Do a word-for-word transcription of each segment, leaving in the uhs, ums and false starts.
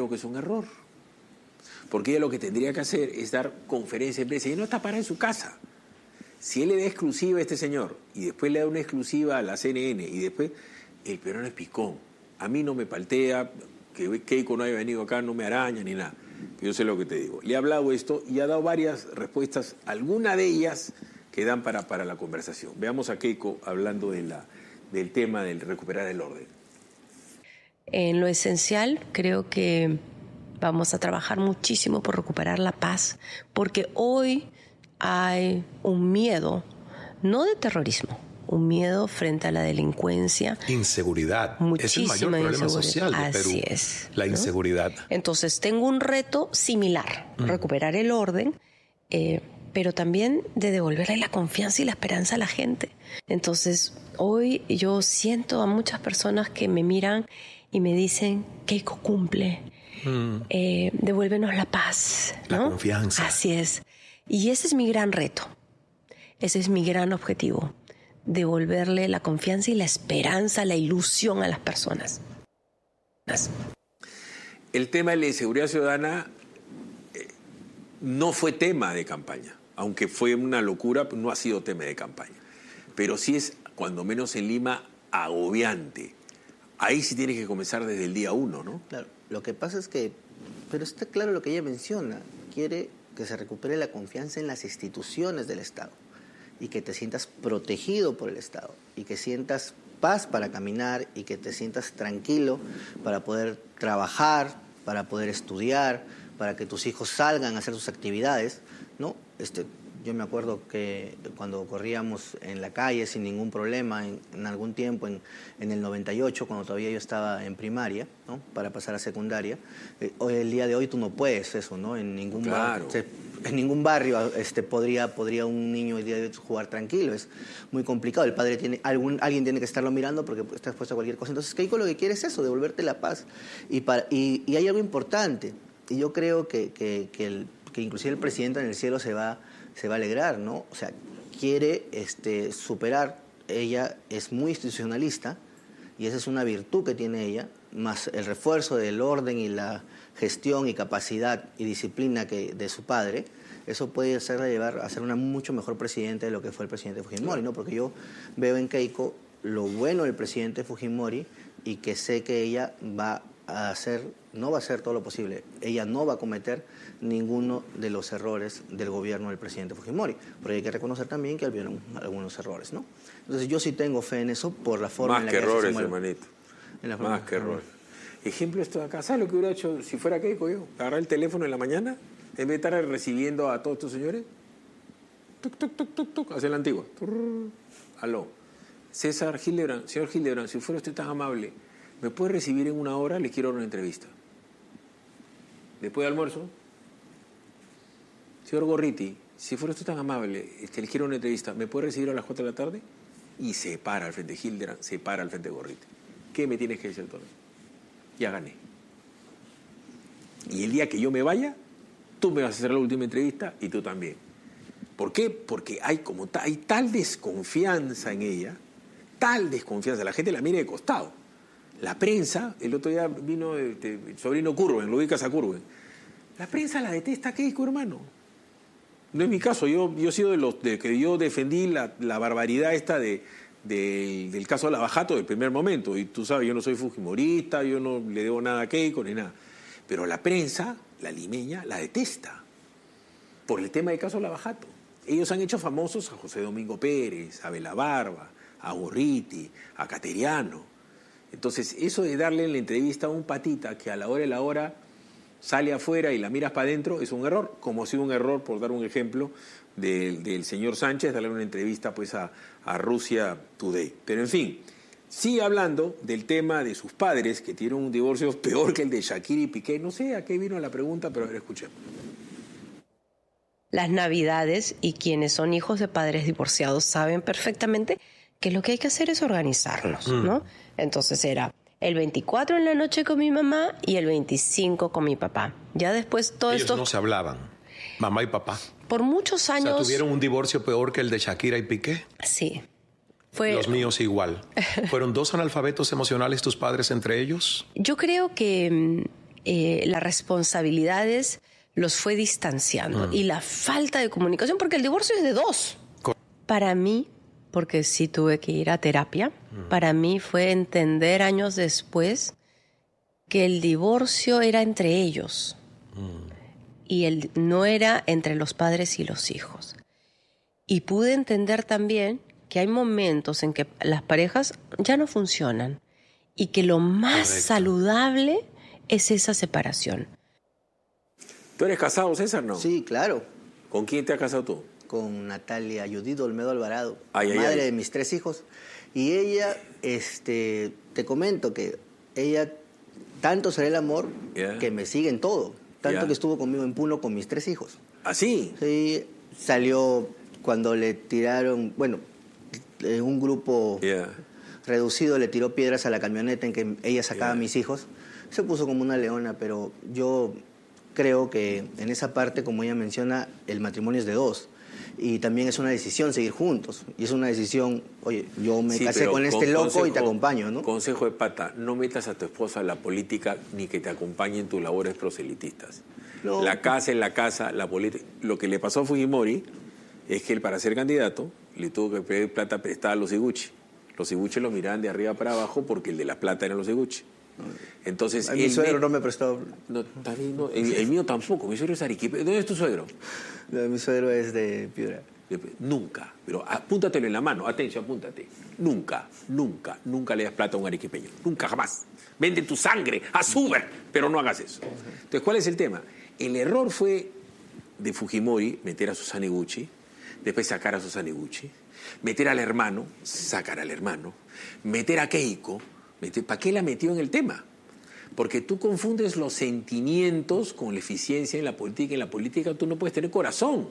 claro que es un error. Porque ella lo que tendría que hacer es dar conferencia de prensa. Y no está parada en su casa. Si él le da exclusiva a este señor y después le da una exclusiva a la C N N y después el peruano es picón. A mí no me paltea, que Keiko no haya venido acá no me araña ni nada. Yo sé lo que te digo. Le he hablado esto y ha dado varias respuestas, alguna de ellas que dan para, para la conversación. Veamos a Keiko hablando de la, del tema del recuperar el orden. En lo esencial, creo que vamos a trabajar muchísimo por recuperar la paz, porque hoy hay un miedo, no de terrorismo, un miedo frente a la delincuencia. Inseguridad. Muchísima es el mayor problema social de Perú. Así es. La inseguridad. ¿No? Entonces, tengo un reto similar, mm. recuperar el orden, eh, pero también de devolverle la confianza y la esperanza a la gente. Entonces, hoy yo siento a muchas personas que me miran y me dicen, Keiko cumple, mm. eh, devuélvenos la paz, ¿no? La confianza. Así es. Y ese es mi gran reto, ese es mi gran objetivo, devolverle la confianza y la esperanza, la ilusión a las personas. El tema de la inseguridad ciudadana eh, no fue tema de campaña, aunque fue una locura, no ha sido tema de campaña. Pero sí es, cuando menos en Lima, agobiante. Ahí sí tiene que comenzar desde el día uno, ¿no? Claro, lo que pasa es que, pero está claro lo que ella menciona, quiere que se recupere la confianza en las instituciones del Estado y que te sientas protegido por el Estado y que sientas paz para caminar y que te sientas tranquilo para poder trabajar, para poder estudiar, para que tus hijos salgan a hacer sus actividades, ¿no? Este, yo me acuerdo que cuando corríamos en la calle sin ningún problema, en, en algún tiempo, en, en el noventa y ocho, cuando todavía yo estaba en primaria, ¿no? Para pasar a secundaria, eh, hoy, el día de hoy tú no puedes eso, ¿no? En ningún claro. barrio, en ningún barrio este, podría, podría un niño hoy día de hoy jugar tranquilo, es muy complicado. El padre tiene, algún, alguien tiene que estarlo mirando porque está expuesto a cualquier cosa. Entonces, Keiko lo que quiere es eso, devolverte la paz. Y, para, y, y hay algo importante, y yo creo que, que, que, el, que inclusive el presidente en el cielo se va... se va a alegrar, ¿no? O sea, quiere este, superar, ella es muy institucionalista y esa es una virtud que tiene ella, más el refuerzo del orden y la gestión y capacidad y disciplina que, de su padre, eso puede hacerla llevar a ser una mucho mejor presidente de lo que fue el presidente Fujimori, ¿no? Porque yo veo en Keiko lo bueno del presidente Fujimori y que sé que ella va a hacer, no va a hacer todo lo posible, ella no va a cometer ninguno de los errores del gobierno del presidente Fujimori, pero hay que reconocer también que hubieron algunos errores, ¿no? Entonces yo sí tengo fe en eso por la forma más en la que, que errores, se hermanito. En la forma más que errores. Ejemplo esto de acá, ¿sabes lo que hubiera hecho si fuera Keiko yo? Agarrar el teléfono en la mañana, en vez de estar recibiendo a todos estos señores, tuc, tuc, tuc, tuc, tuc, hacia la antigua. Turr, aló. César Hildebrand, señor Hildebrand, si fuera usted tan amable, ¿me puede recibir en una hora? Le quiero dar una entrevista. Después de almuerzo, señor Gorriti, si fuera usted tan amable, este, le quiero una entrevista, ¿me puede recibir a las cuatro de la tarde? Y se para al frente de Hildebrand, se para al frente de Gorriti. ¿Qué me tienes que decir, Antonio? Ya gané. Y el día que yo me vaya, tú me vas a hacer la última entrevista y tú también. ¿Por qué? Porque hay, como ta, hay tal desconfianza en ella, tal desconfianza, la gente la mira de costado. La prensa, el otro día vino este, el sobrino Curwen, lo ubicas a Curwen. La prensa la detesta a Keiko, hermano. No es mi caso, yo, yo he sido de los de que yo defendí la, la barbaridad esta de, de, del caso de Lavajato del primer momento. Y tú sabes, yo no soy fujimorista, yo no le debo nada a Keiko ni nada. Pero la prensa, la limeña, la detesta por el tema del caso Lavajato. Ellos han hecho famosos a José Domingo Pérez, a Bela Barba, a Gorriti, a Cateriano. Entonces, eso de darle en la entrevista a un patita que a la hora de la hora sale afuera y la miras para adentro es un error, como ha sido un error, por dar un ejemplo, del, del señor Sánchez, darle una entrevista pues a, a Rusia Today. Pero en fin, sigue hablando del tema de sus padres, que tienen un divorcio peor que el de Shakira y Piqué. No sé a qué vino la pregunta, pero a ver, escuchemos. Las Navidades, y quienes son hijos de padres divorciados saben perfectamente que lo que hay que hacer es organizarnos, mm. ¿no? Entonces era el veinticuatro en la noche con mi mamá y el veinticinco con mi papá. Ya después todo Ellos esto... Ellos no se hablaban, mamá y papá. Por muchos años... O sea, ¿tuvieron un divorcio peor que el de Shakira y Piqué? Sí. Fue... Los míos igual. ¿Fueron dos analfabetos emocionales tus padres entre ellos? Yo creo que eh, las responsabilidades los fue distanciando. Mm. Y la falta de comunicación, porque el divorcio es de dos. Para mí, porque sí tuve que ir a terapia, mm. para mí fue entender años después que el divorcio era entre ellos mm. y el, no era entre los padres y los hijos. Y pude entender también que hay momentos en que las parejas ya no funcionan y que lo más Correcto. saludable es esa separación. ¿Tú eres casado, César, no? Sí, claro. ¿Con quién te has casado tú? Con Natalia Judith Olmedo Alvarado, ay, madre ay, ay. de mis tres hijos. Y ella, este, te comento que ella, tanto será el amor yeah. que me sigue en todo. Tanto yeah. que estuvo conmigo en Puno con mis tres hijos. ¿Ah, sí? Sí, salió cuando le tiraron, bueno, un grupo yeah. reducido le tiró piedras a la camioneta en que ella sacaba yeah. a mis hijos. Se puso como una leona, pero yo creo que en esa parte, como ella menciona, el matrimonio es de dos. Y también es una decisión seguir juntos. Y es una decisión, oye, yo me sí, casé con este con, loco consejo, y te acompaño, ¿no? Consejo de pata, no metas a tu esposa en la política ni que te acompañe en tus labores proselitistas. No. La casa es la casa, la política. Lo que le pasó a Fujimori es que él, para ser candidato, le tuvo que pedir plata prestada a los Iguchi. Los Iguchi lo miraban de arriba para abajo porque el de la plata eran los Iguchi. Entonces, a mi suegro me... no me prestó. No, también no, el, el mío tampoco, mi suegro es Arequipa. ¿Dónde es tu suegro? No, mi suegro es de Piura. Nunca, pero apúntatelo en la mano, atención, apúntate. Nunca, nunca, nunca le das plata a un arequipeño. Nunca, jamás. Vende tu sangre, haz Uber, pero no hagas eso. Entonces, ¿cuál es el tema? El error fue de Fujimori meter a Susana Iguchi, después sacar a Susana Iguchi, meter al hermano, sacar al hermano, meter a Keiko. ¿Para qué la metió en el tema? Porque tú confundes los sentimientos con la eficiencia en la política. En la política tú no puedes tener corazón.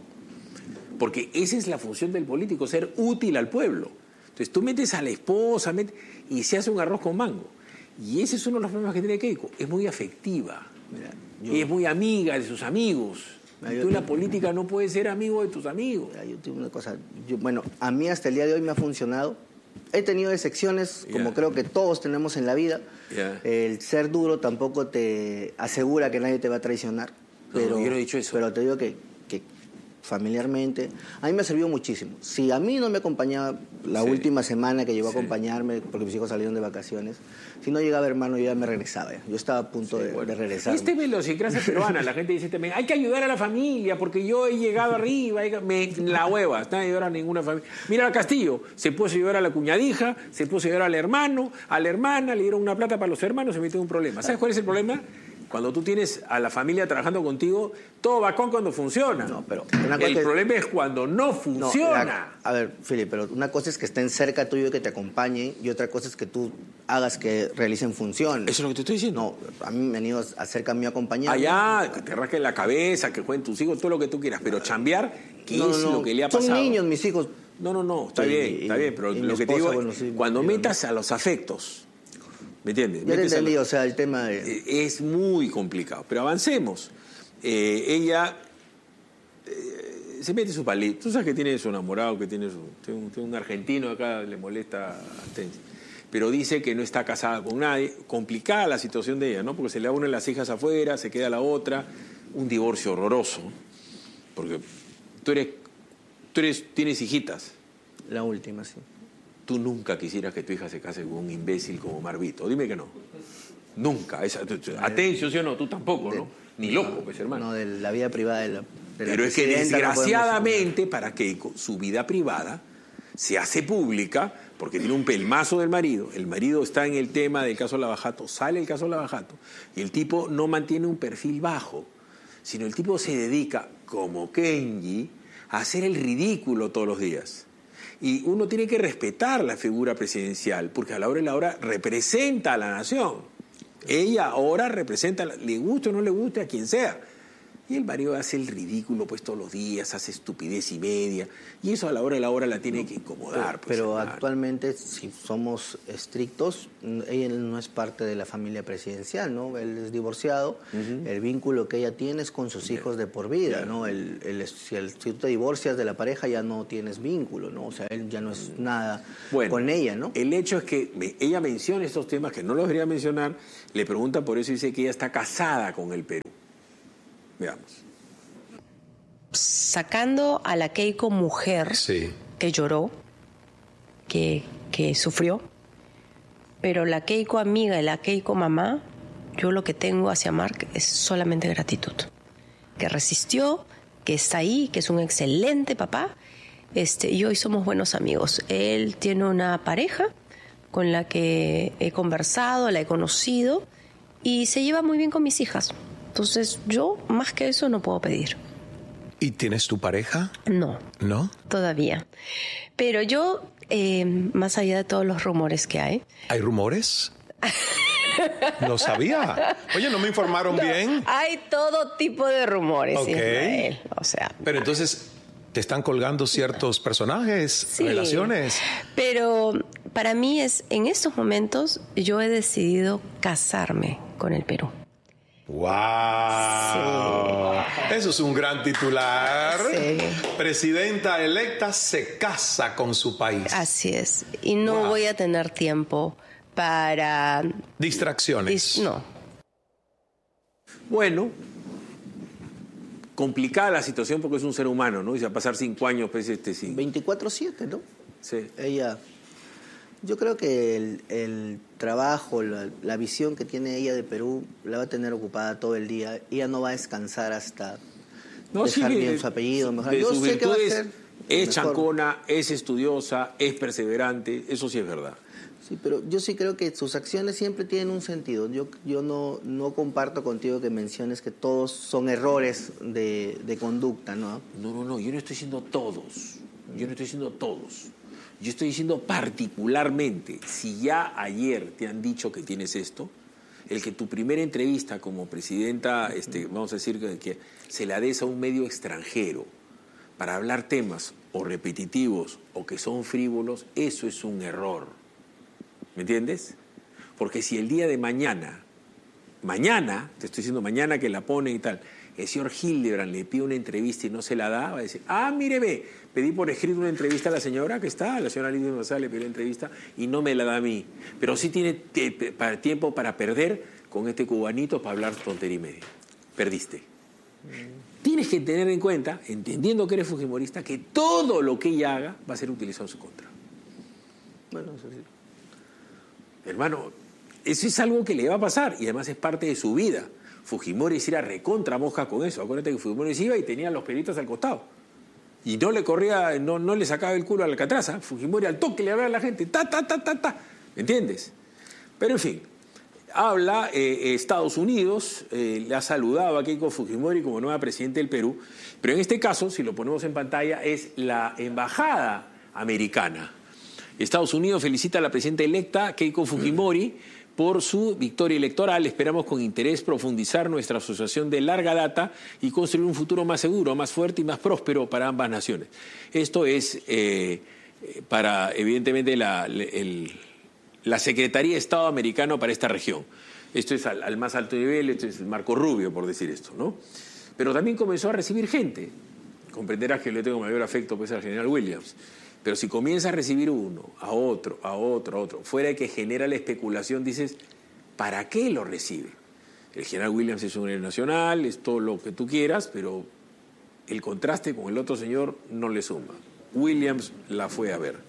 Porque esa es la función del político, ser útil al pueblo. Entonces tú metes a la esposa metes, y se hace un arroz con mango. Y ese es uno de los problemas que tiene Keiko. Es muy afectiva. Mira, yo, es muy amiga de sus amigos. Mira, tú en la política no puedes ser amigo de tus amigos. Mira, yo tengo una cosa. Yo, bueno, a mí hasta el día de hoy me ha funcionado. He tenido excepciones, como yeah. creo que todos tenemos en la vida. Yeah. El ser duro tampoco te asegura que nadie te va a traicionar. No, pero, no, yo no he dicho eso. Pero te digo que, que familiarmente, a mí me ha servido muchísimo. Si a mí no me acompañaba la sí. última semana que llegó sí. a acompañarme, porque mis hijos salieron de vacaciones, si no llegaba hermano, yo ya me regresaba. Ya. Yo estaba a punto sí, de, bueno. de regresar. Esta idiosincrasia peruana, la gente dice también, hay que ayudar a la familia, porque yo he llegado arriba, me, la hueva, no hay que ayudar a ninguna familia. Mira al Castillo, se puso a ayudar a la cuñadija, se puso a ayudar al hermano, a la hermana, le dieron una plata para los hermanos, se metió en un problema. ¿Sabes cuál es el problema? Cuando tú tienes a la familia trabajando contigo, todo va con cuando funciona. No, pero una cosa el que... problema es cuando no funciona. No, la... A ver, Filipe, pero una cosa es que estén cerca tuyo y que te acompañen, y otra cosa es que tú hagas que realicen funciones. Eso es lo que te estoy diciendo. No, a mí me han ido acerca a mí acompañar. Allá, que te rasquen la cabeza, que jueguen tus hijos, todo lo que tú quieras, pero chambear, ¿qué no, es no, lo que le ha pasado? Son niños mis hijos. No, no, no, está sí, bien, y, está bien, pero lo que esposa, te digo bueno, sí, cuando digo, metas a los afectos, ¿me entiendes? Ya te entendí, o sea, el tema de... Es muy complicado, pero avancemos. Eh, ella eh, se mete su palito. Tú sabes que tiene su enamorado, que tiene, su, tiene, un, tiene un argentino acá, le molesta a Tensi. Pero dice que no está casada con nadie. Complicada la situación de ella, ¿no? Porque se le da una de las hijas afuera, se queda la otra. Un divorcio horroroso. Porque tú eres, tú eres, tienes hijitas. La última, sí. Tú nunca quisieras que tu hija se case con un imbécil como Marvito. Dime que no. Nunca. Esa, atención, ¿sí o no? Tú tampoco, ¿no? Ni loco, pues, hermano. No, de la vida privada de la, de Pero la es que desgraciadamente no para Keiko, su vida privada se hace pública porque tiene un pelmazo del marido. El marido está en el tema del caso Lavajato, sale el caso Lavajato, y el tipo no mantiene un perfil bajo, sino el tipo se dedica, como Kenji, a hacer el ridículo todos los días. Y uno tiene que respetar la figura presidencial, porque a la hora de la hora representa a la nación. Ella ahora representa, le guste o no le guste a quien sea, Y el marido hace el ridículo pues todos los días, hace estupidez y media. Y eso a la hora de la hora la tiene que incomodar. Pues, pero hermano. Actualmente, si somos estrictos, ella no es parte de la familia presidencial, ¿no? Él es divorciado. Uh-huh. El vínculo que ella tiene es con sus hijos de por vida, yeah. ¿no? El, el, si, el, si tú te divorcias de la pareja ya no tienes vínculo, ¿no? O sea, él ya no es nada bueno, con ella, ¿no? El hecho es que me, ella menciona estos temas que no los debería mencionar, le pregunta por eso y dice que ella está casada con el Perú. Veamos. Sacando a la Keiko mujer sí. que lloró, que, que sufrió, pero la Keiko amiga y la Keiko mamá, yo lo que tengo hacia Marc es solamente gratitud. Que resistió, que está ahí, que es un excelente papá, este, y hoy somos buenos amigos. Él tiene una pareja con la que he conversado, la he conocido, y se lleva muy bien con mis hijas. Entonces, yo más que eso no puedo pedir. ¿Y tienes tu pareja? No. ¿No? Todavía. Pero yo, eh, más allá de todos los rumores que hay... ¿Hay rumores? No sabía. Oye, ¿no me informaron no, bien? Hay todo tipo de rumores, okay. Ismael. O sea... Pero entonces, ¿te están colgando ciertos personajes, sí, relaciones? Pero para mí es, en estos momentos, yo he decidido casarme con el Perú. ¡Wow! Sí. Eso es un gran titular. Sí. Presidenta electa se casa con su país. Así es. Y no wow. voy a tener tiempo para... Distracciones. Dis- no. Bueno, complicada la situación porque es un ser humano, ¿no? Y se va a pasar cinco años, pues, este sí. veinticuatro siete, ¿no? Sí. Ella... Yo creo que el, el trabajo, la, la visión que tiene ella de Perú la va a tener ocupada todo el día. Ella no va a descansar hasta no, dejar sí, bien de, su apellido. Mejor. De Yo sus sé que va a virtudes, ser es mejor. chancona, es estudiosa, es perseverante, eso sí es verdad. Sí, pero yo sí creo que sus acciones siempre tienen un sentido. Yo, yo no, no comparto contigo que menciones que todos son errores de, de conducta, ¿no? No, no, no, yo no estoy diciendo todos, yo no estoy diciendo todos. Yo estoy diciendo particularmente, si ya ayer te han dicho que tienes esto, el que tu primera entrevista como presidenta, este, vamos a decir que, que se la des a un medio extranjero para hablar temas o repetitivos o que son frívolos, eso es un error. ¿Me entiendes? Porque si el día de mañana, mañana, te estoy diciendo mañana que la ponen y tal, el señor Hildebrand le pide una entrevista y no se la da, va a decir, ah, mire, ve, pedí por escrito una entrevista a la señora que está, la señora Lidia González le pidió una entrevista y no me la da a mí. Pero sí tiene te, para, tiempo para perder con este cubanito para hablar tontería y media. Perdiste. Mm. Tienes que tener en cuenta, entendiendo que eres fujimorista, que todo lo que ella haga va a ser utilizado en su contra. Bueno, eso sí. Hermano, eso es algo que le va a pasar y además es parte de su vida. Fujimori se era recontra mosca con eso. Acuérdate que Fujimori se iba y tenía los peritos al costado. Y no le corría, no, no le sacaba el culo a la Alcatraza. Fujimori al toque le hablaba a la gente. Ta, ta, ta, ta, ta. ¿Me entiendes? Pero en fin, habla eh, Estados Unidos, eh, le ha saludado a Keiko Fujimori como nueva presidenta del Perú. Pero en este caso, si lo ponemos en pantalla, es la embajada americana. Estados Unidos felicita a la presidenta electa Keiko Fujimori por su victoria electoral. Esperamos con interés profundizar nuestra asociación de larga data y construir un futuro más seguro, más fuerte y más próspero para ambas naciones. Esto es eh, para, evidentemente, la, el, la Secretaría de Estado americano para esta región. Esto es al, al más alto nivel, esto es Marco Rubio, por decir esto, ¿no? Pero también comenzó a recibir gente. Comprenderás que le tengo mayor afecto pues, al general Williams. Pero si comienza a recibir uno, a otro, a otro, a otro, fuera de que genera la especulación, dices, ¿para qué lo recibe? El general Williams es un héroe nacional, es todo lo que tú quieras, pero el contraste con el otro señor no le suma. Williams la fue a ver.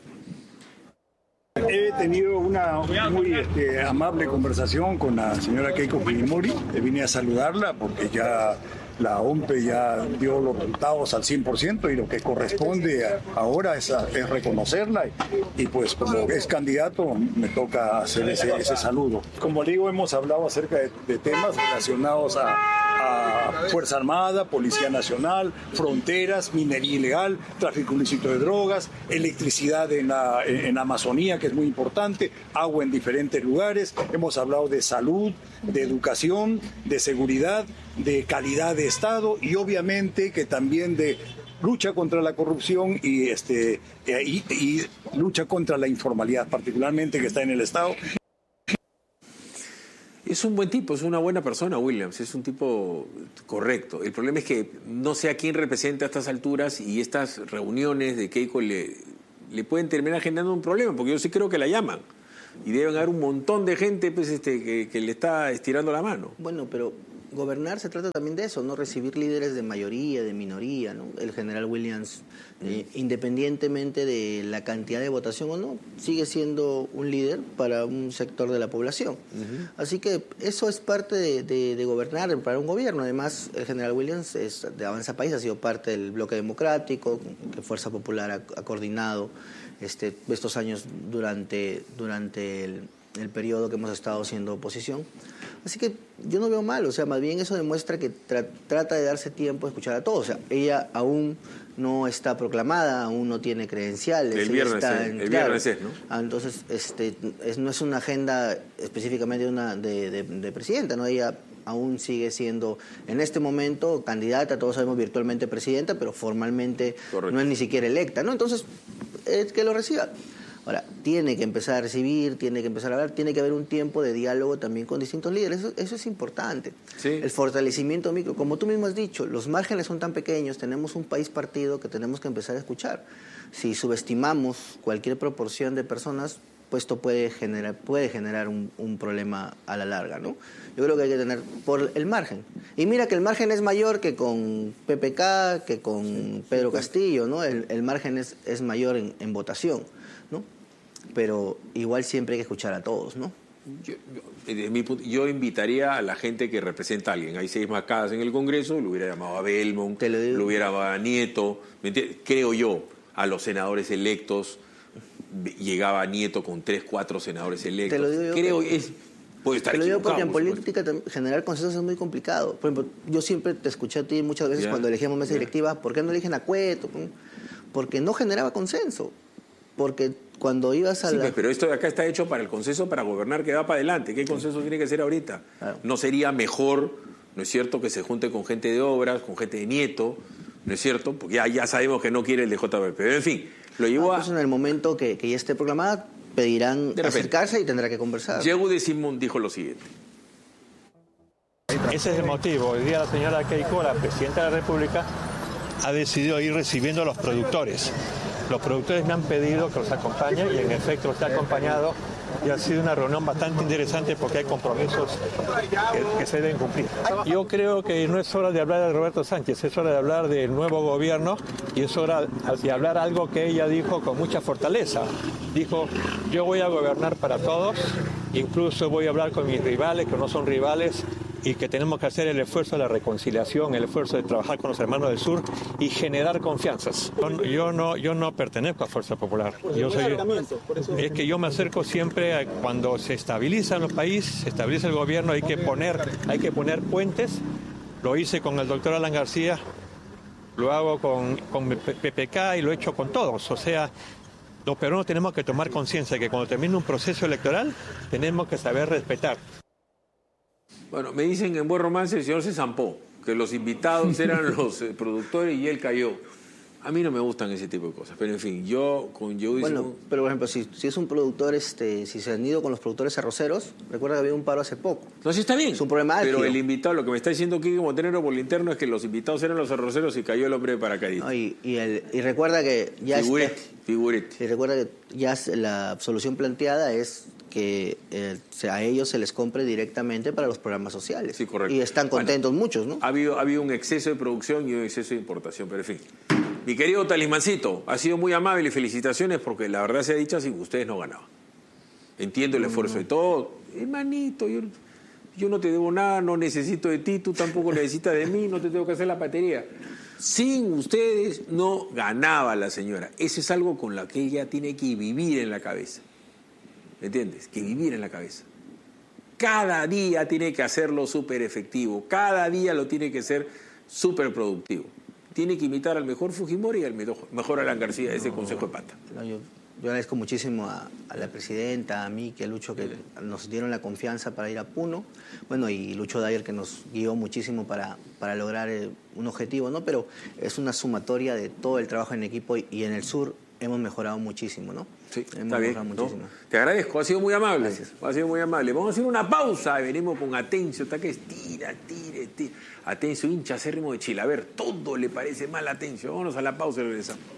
He tenido una muy este, amable conversación con la señora Keiko Fujimori. Vine a saludarla porque ya la O M P E ya dio los resultados al cien por ciento y lo que corresponde ahora es, a, es reconocerla y, y pues como es candidato me toca hacer ese, ese saludo. Como le digo, hemos hablado acerca de, de temas relacionados a, a Fuerza Armada, Policía Nacional, fronteras, minería ilegal, tráfico ilícito de drogas, electricidad en la, en la Amazonía, que es muy importante, agua en diferentes lugares. Hemos hablado de salud, de educación, de seguridad, de calidad de Estado y obviamente que también de lucha contra la corrupción y, este, y, y lucha contra la informalidad, particularmente que está en el Estado. Es un buen tipo, es una buena persona, Williams, es un tipo correcto. El problema es que no sé a quién representa a estas alturas y estas reuniones de Keiko le, le pueden terminar generando un problema, porque yo sí creo que la llaman. Y deben haber un montón de gente pues, este, que, que le está estirando la mano. Bueno, pero gobernar se trata también de eso, ¿no? Recibir líderes de mayoría, de minoría, ¿no? El general Williams, eh, independientemente de la cantidad de votación o no, sigue siendo un líder para un sector de la población. Uh-huh. Así que eso es parte de, de, de gobernar para un gobierno. Además, el general Williams es de Avanza País, ha sido parte del bloque democrático, que Fuerza Popular ha, ha coordinado este, estos años durante, durante el, el periodo que hemos estado siendo oposición. Así que yo no veo mal, o sea, más bien eso demuestra que tra trata de darse tiempo a escuchar a todos. O sea, ella aún no está proclamada, aún no tiene credenciales. El viernes, está en, en, el claro, viernes es, ¿no? Ah, entonces, este, es, no es una agenda específicamente de, una, de, de, de presidenta, ¿no? Ella aún sigue siendo, en este momento, candidata, todos sabemos virtualmente presidenta, pero formalmente Correcto. No es ni siquiera electa, ¿no? Entonces, es que lo reciba. Ahora, tiene que empezar a recibir, tiene que empezar a hablar, tiene que haber un tiempo de diálogo también con distintos líderes. Eso, eso es importante. Sí. El fortalecimiento micro, como tú mismo has dicho, los márgenes son tan pequeños, tenemos un país partido que tenemos que empezar a escuchar. Si subestimamos cualquier proporción de personas, pues esto puede generar, puede generar un, un problema a la larga, ¿no? Yo creo que hay que tener por el margen. Y mira que el margen es mayor que con P P K, que con sí, Pedro sí, Castillo, ¿no? El, el margen es, es mayor en, en votación, ¿no? Pero igual siempre hay que escuchar a todos, ¿no? Yo, yo, de mi punto, yo invitaría a la gente que representa a alguien. Hay seis mascadas en el Congreso, lo hubiera llamado a Belmont, lo, lo hubiera llamado a Nieto, ¿me entiendes? Creo yo, a los senadores electos, llegaba Nieto con tres, cuatro senadores electos. Te lo digo yo. Creo que es... Puede estar te lo digo porque en por política generar consensos es muy complicado. Por ejemplo, yo siempre te escuché a ti muchas veces yeah. cuando elegíamos mesa yeah. directiva, ¿por qué no eligen a Cueto? Porque no generaba consenso. Porque cuando ibas a sí, la... pues, pero esto de acá está hecho para el consenso para gobernar que va para adelante. ¿Qué consenso tiene que ser ahorita? Claro. No sería mejor, ¿no es cierto?, que se junte con gente de obras, con gente de Nieto, ¿no es cierto? Porque ya, ya sabemos que no quiere el de J P P. Pero en fin, lo llevó ah, a... Pues en el momento que, que ya esté proclamada, pedirán acercarse y tendrá que conversar. Diego de Simón dijo lo siguiente. Ese es el motivo. Hoy día la señora Keiko, la presidenta de la República, ha decidido ir recibiendo a los productores. Los productores me han pedido que los acompañe y en efecto los he acompañado y ha sido una reunión bastante interesante porque hay compromisos que, que se deben cumplir. Yo creo que no es hora de hablar de Roberto Sánchez, es hora de hablar del nuevo gobierno y es hora de hablar algo que ella dijo con mucha fortaleza. Dijo, yo voy a gobernar para todos, incluso voy a hablar con mis rivales, que no son rivales, y que tenemos que hacer el esfuerzo de la reconciliación, el esfuerzo de trabajar con los hermanos del sur y generar confianzas. Yo no, yo no pertenezco a Fuerza Popular. Yo soy, es que yo me acerco siempre a cuando se estabiliza el país, se estabiliza el gobierno, hay que poner, hay que poner puentes. Lo hice con el doctor Alan García, lo hago con, con P P K y lo he hecho con todos. O sea, los peruanos tenemos que tomar conciencia que cuando termine un proceso electoral tenemos que saber respetar. Bueno, me dicen en Buen Romance el señor se zampó, que los invitados eran los eh, productores y él cayó. A mí no me gustan ese tipo de cosas, pero en fin, yo con Joe... Bueno, hicimos... pero por ejemplo, si, si es un productor, este, si se han ido con los productores arroceros, recuerda que había un paro hace poco. No, sí está bien. Es un problema Pero álgido. el invitado, lo que me está diciendo Kike Montenegro por el interno es que los invitados eran los arroceros y cayó el hombre de paracaidistas. No, y, y, el, y recuerda que ya... Figurete, está, figurete. Y recuerda que ya la solución planteada es que eh, a ellos se les compre directamente para los programas sociales. Sí, correcto. Y están contentos bueno, muchos, ¿no? Ha habido, ha habido un exceso de producción y un exceso de importación, pero en fin. Mi querido Talismancito, ha sido muy amable y felicitaciones porque la verdad sea dicha, si ustedes no ganaban. Entiendo el no, esfuerzo no. de todo. Hermanito, yo, yo no te debo nada, no necesito de ti, tú tampoco necesitas de mí, no te tengo que hacer la batería. Sin ustedes no ganaba la señora. Eso es algo con lo que ella tiene que vivir en la cabeza. ¿Me entiendes? Que vivir en la cabeza. Cada día tiene que hacerlo súper efectivo. Cada día lo tiene que ser súper productivo. Tiene que imitar al mejor Fujimori y al mejor Alan García, ese no, consejo de pata. No, yo, yo agradezco muchísimo a, a la presidenta, a mí, que a Lucho, que nos dieron la confianza para ir a Puno. Bueno, y Lucho Dyer, que nos guió muchísimo para, para lograr eh, un objetivo, ¿no? Pero es una sumatoria de todo el trabajo en equipo y, y en el sur hemos mejorado muchísimo, ¿no? Sí, hemos está bien, mejorado ¿no? muchísimo. Te agradezco, ha sido muy amable. Gracias. Ha sido muy amable. Vamos a hacer una pausa y venimos con Atencio. Está que estira, tire, tira. Atencio, hincha acérrimo de Chile. A ver, todo le parece mal a Atencio. Vámonos a la pausa y regresamos.